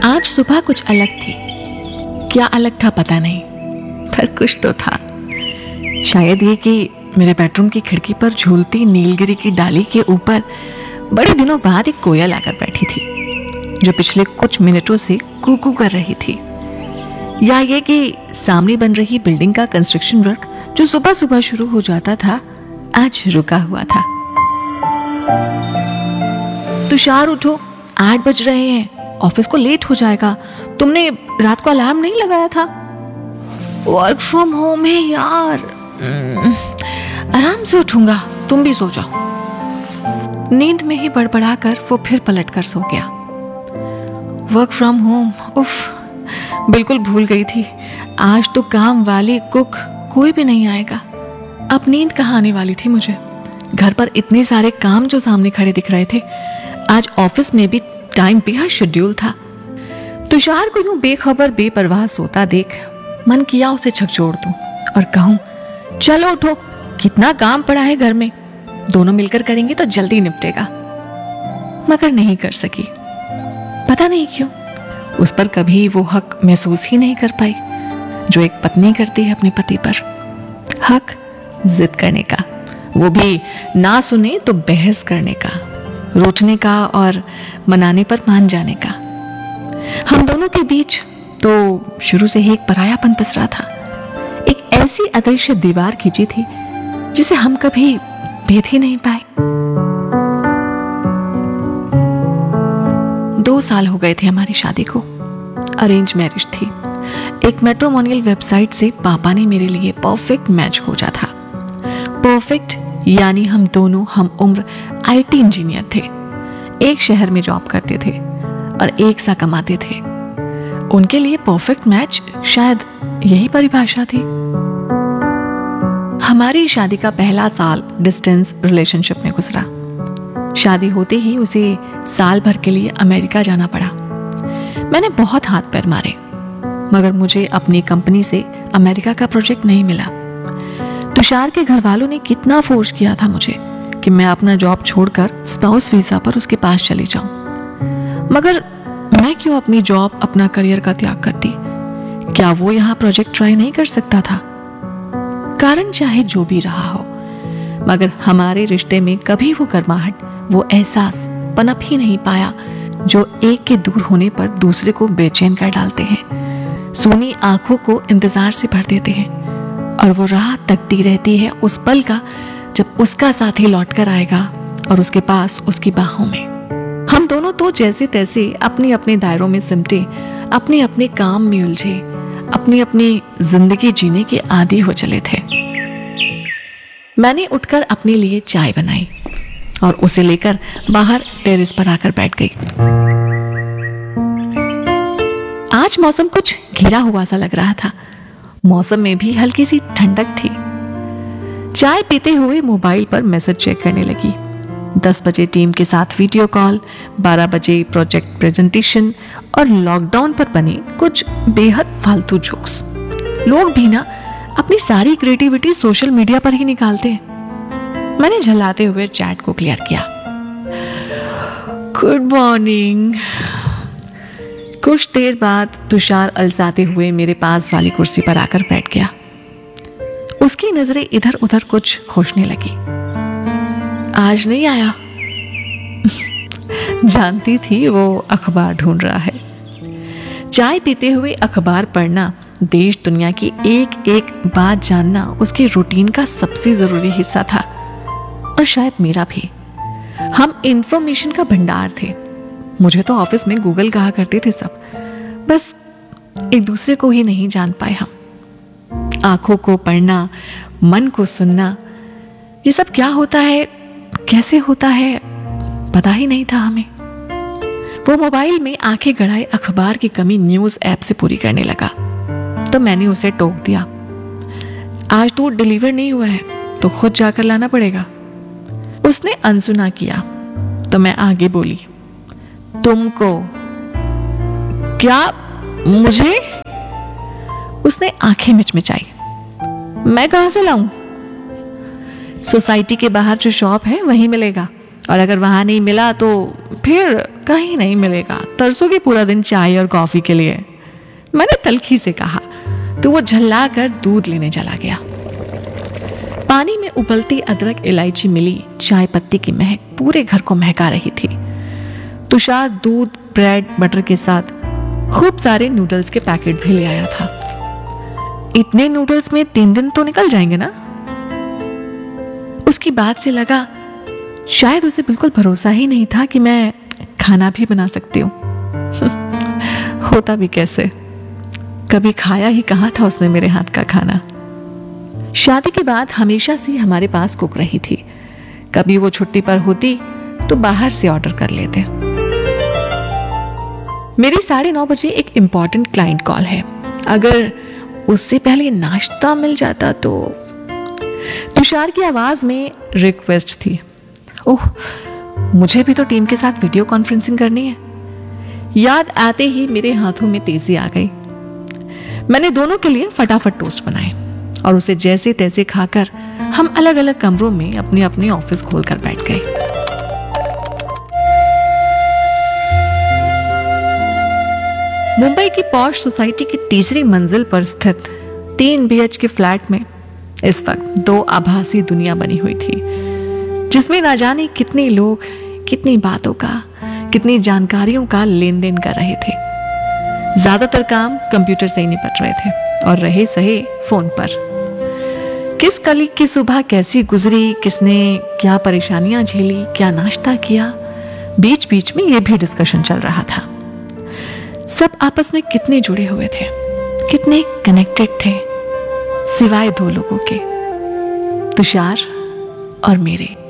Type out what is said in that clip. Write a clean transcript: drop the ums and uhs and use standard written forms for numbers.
आज सुबह कुछ अलग थी। क्या अलग था पता नहीं, पर कुछ तो था। शायद ये कि मेरे बेडरूम की खिड़की पर झूलती नीलगिरी की डाली के ऊपर बड़े दिनों बाद एक कोयल आकर बैठी थी, जो पिछले कुछ मिनटों से कूकू कर रही थी। या ये कि सामने बन रही बिल्डिंग का कंस्ट्रक्शन वर्क जो सुबह सुबह शुरू हो जाता था, आज रुका हुआ था। तुषार उठो, 8 बज रहे हैं, ऑफिस को लेट हो जाएगा। तुमने रात को अलार्म नहीं लगाया था? वर्क फ्रॉम होम है यार, आराम से उठूंगा, तुम भी सो जाओ। नींद में ही बड़बड़ाकर वो फिर पलटकर सो गया। वर्क फ्रॉम होम, उफ, बिल्कुल भूल गई थी। आज तो काम वाली कुक कोई भी नहीं आएगा। अब नींद कहाँ आने वाली थी मुझे? घर पर इतने सारे काम जो सामने खड़े दिख रहे थे। आज ऑफिस में भी टाइम बेहद शेड्यूल था। तुषार को यूं बेखबर बेपरवाह सोता देख मन किया उसे झकझोर दूं और कहूं, चलो उठो, कितना काम पड़ा है घर में, दोनों मिलकर करेंगे तो जल्दी निपटेगा। मगर नहीं कर सकी। पता नहीं क्यों, उस पर कभी वो हक महसूस ही नहीं कर पाई जो एक पत्नी करती है अपने पति पर। हक जिद करने का, वो भी ना सुने तो बहस करने का, रोकने का और मनाने पर मान जाने का। हम दोनों के बीच तो शुरू से ही एक परायापन पसरा था। एक ऐसी अदृश्य दीवार खींची थी जिसे हम कभी भेद ही नहीं पाए। 2 साल हो गए थे हमारी शादी को। अरेंज मैरिज थी। एक मैट्रिमोनियल वेबसाइट से पापा ने मेरे लिए परफेक्ट मैच खोजा था। परफेक्ट यानी हम दोनों हम उम्र IT इंजीनियर थे, एक शहर में जॉब करते थे और एक सा कमाते थे। उनके लिए परफेक्ट मैच शायद यही परिभाषा थी। हमारी शादी का पहला साल डिस्टेंस रिलेशनशिप में गुजरा। शादी होते ही उसे साल भर के लिए अमेरिका जाना पड़ा। मैंने बहुत हाथ पैर मारे, मगर मुझे अपनी कंपनी से अमेरिका का प्रोजेक्ट नहीं मिला। तुषार के घर वालों ने कितना फोर्स किया था मुझे कि मैं अपना जॉब छोड़कर स्पाउस वीजा पर उसके पास चली जाऊं, मगर मैं क्यों अपनी जॉब, अपना करियर का त्याग करती? क्या वो यहाँ प्रोजेक्ट ट्राई नहीं कर सकता था? कारण चाहे जो भी रहा हो, मगर हमारे रिश्ते में कभी वो गर्माहट, वो एहसास पनप ही नहीं पाया जो एक के दूर होने पर दूसरे को बेचैन कर डालते हैं, सूनी आंखों को इंतजार से भर देते हैं और वो राह तकती रहती है उस पल का जब उसका साथी लौटकर आएगा और उसके पास उसकी बाहों में। हम दोनों तो जैसे तैसे अपने अपने दायरों में सिमटे, अपने अपने काम में उलझे, अपनी अपनी जिंदगी जीने के आदी हो चले थे। मैंने उठकर अपने लिए चाय बनाई और उसे लेकर बाहर टेरेस पर आकर बैठ गई। आज मौसम कुछ घिरा हुआ सा लग रहा था। मौसम में भी हल्की सी ठंडक थी। चाय पीते हुए मोबाइल पर मैसेज चेक करने लगी। 10 बजे टीम के साथ वीडियो कॉल, 12 बजे प्रोजेक्ट प्रेजेंटेशन और लॉकडाउन पर बने कुछ बेहद फालतू जोक्स। लोग भी ना अपनी सारी क्रिएटिविटी सोशल मीडिया पर ही निकालते हैं। मैंने झल्लाते हुए चैट को क्लियर किया। Good morning. कुछ देर बाद तुषार अलसाते हुए मेरे पास वाली कुर्सी पर आकर बैठ गया। उसकी नजरें इधर उधर कुछ खोजने लगी। आज नहीं आया? जानती थी वो अखबार ढूंढ रहा है। चाय पीते हुए अखबार पढ़ना, देश दुनिया की एक एक बात जानना उसके रूटीन का सबसे जरूरी हिस्सा था, और शायद मेरा भी। हम इंफॉर्मेशन का भंडार थे। मुझे तो ऑफिस में गूगल कहा करते थे सब, बस एक दूसरे को ही नहीं जान पाए हम। आंखों को पढ़ना, मन को सुनना, ये सब क्या होता है, कैसे होता है, पता ही नहीं था हमें। वो मोबाइल में आंखें गड़ाए अखबार की कमी न्यूज ऐप से पूरी करने लगा, तो मैंने उसे टोक दिया। आज तो डिलीवर नहीं हुआ है तो खुद जाकर लाना पड़ेगा। उसने अनसुना किया तो मैं आगे बोली, तुमको? क्या मुझे? उसने आंखें मिचमिचाई। मैं कहां से लाऊं? सोसाइटी के बाहर जो शॉप है वहीं मिलेगा, और अगर वहां नहीं मिला तो फिर कहीं नहीं मिलेगा, तरसोगे पूरा दिन चाय और कॉफी के लिए। मैंने तलखी से कहा तो वो झल्ला कर दूध लेने चला गया। पानी में उबलती अदरक इलायची मिली चाय पत्ती की महक पूरे घर को महका रही थी। तुषार दूध ब्रेड बटर के साथ खूब सारे नूडल्स के पैकेट भी ले आया था। इतने नूडल्स में 3 दिन तो निकल जाएंगे ना। उसकी बात से लगा शायद उसे बिल्कुल भरोसा ही नहीं था कि मैं खाना भी बना सकती हूँ। होता भी कैसे, कभी खाया ही कहाँ था उसने मेरे हाथ का खाना। शादी के बाद हमेशा से हमारे पास कुक रही थी। कभी वो छुट्टी पर होती तो बाहर से ऑर्डर कर लेते। मेरी 9:30 बजे एक इंपॉर्टेंट क्लाइंट कॉल है, अगर उससे पहले नाश्ता मिल जाता तो। तुषार की आवाज में रिक्वेस्ट थी। ओह, मुझे भी तो टीम के साथ वीडियो कॉन्फ्रेंसिंग करनी है। याद आते ही मेरे हाथों में तेजी आ गई। मैंने दोनों के लिए फटाफट टोस्ट बनाए और उसे जैसे तैसे खाकर हम अलग अलग कमरों में अपने अपने ऑफिस खोलकर बैठ गए। मुंबई की पॉश सोसाइटी की तीसरी मंजिल पर स्थित 3 BH के फ्लैट में इस वक्त 2 आभासी दुनिया बनी हुई थी, जिसमें ना जाने कितने लोग कितनी बातों का, कितनी जानकारियों का लेन देन कर रहे थे। ज्यादातर काम कंप्यूटर से ही निपट रहे थे और रहे सहे फोन पर। किस कलीग की सुबह कैसी गुजरी, किसने क्या परेशानियां झेली, क्या नाश्ता किया, बीच बीच में यह भी डिस्कशन चल रहा था। सब आपस में कितने जुड़े हुए थे, कितने कनेक्टेड थे, सिवाय 2 लोगों के, तुषार और मेरे।